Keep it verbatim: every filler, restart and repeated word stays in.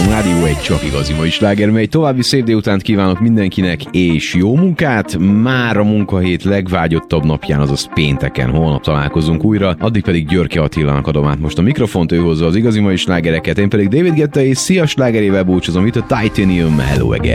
Cafein Rádió, egy csak igazi mai sláger, mely további szép délutánt kívánok mindenkinek, és jó munkát! Már a munkahét legvágyottabb napján, azaz pénteken, holnap találkozunk újra, addig pedig Györke Attilának adom át most a mikrofont, ő hozza az igazi mai slágereket, én pedig David Guetta és Szia slágerével búcsúzom itt a Titanium. Hello again!